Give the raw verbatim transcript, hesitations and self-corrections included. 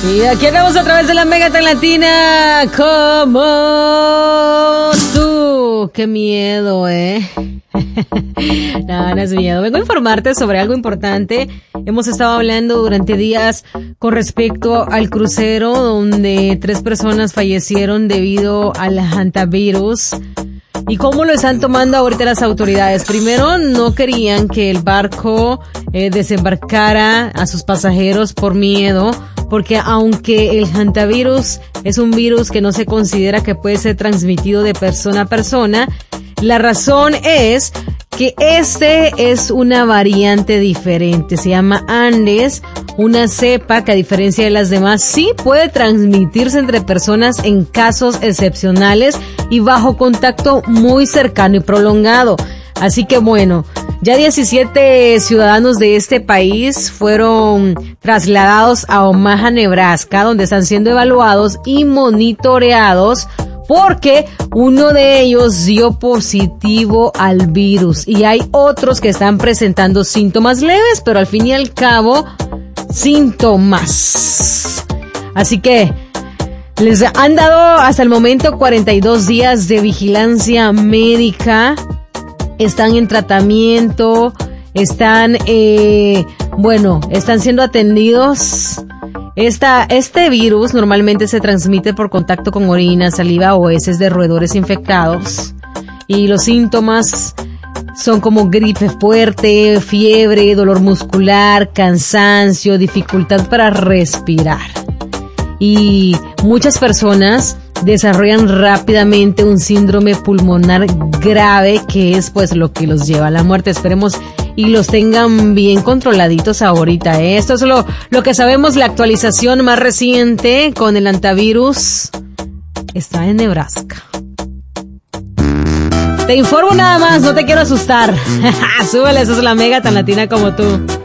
Y aquí andamos a través de la Mega Tan Latina como tú. Qué miedo, ¿eh? No, no es miedo. Vengo a informarte sobre algo importante. Hemos estado hablando durante días con respecto al crucero donde tres personas fallecieron debido al hantavirus. ¿Y cómo lo están tomando ahorita las autoridades? Primero, no querían que el barco eh, desembarcara a sus pasajeros por miedo, porque aunque el hantavirus es un virus que no se considera que puede ser transmitido de persona a persona, la razón es que este es una variante diferente, se llama Andes, una cepa que a diferencia de las demás sí puede transmitirse entre personas en casos excepcionales y bajo contacto muy cercano y prolongado. Así que bueno, ya diecisiete ciudadanos de este país fueron trasladados a Omaha, Nebraska, donde están siendo evaluados y monitoreados porque uno de ellos dio positivo al virus y hay otros que están presentando síntomas leves, pero al fin y al cabo, síntomas. Así que les han dado hasta el momento cuarenta y dos días de vigilancia médica. Están en tratamiento, están, eh, bueno, están siendo atendidos. Esta, este virus normalmente se transmite por contacto con orina, saliva o heces de roedores infectados. Y los síntomas son como gripe fuerte, fiebre, dolor muscular, cansancio, dificultad para respirar. Y muchas personas desarrollan rápidamente un síndrome pulmonar grave que es pues lo que los lleva a la muerte. Esperemos y los tengan bien controladitos ahorita, ¿eh? Esto es lo, lo que sabemos, la actualización más reciente con el hantavirus está en Nebraska. Te informo nada más, no te quiero asustar. Súbele, eso es la Mega Tan Latina como tú.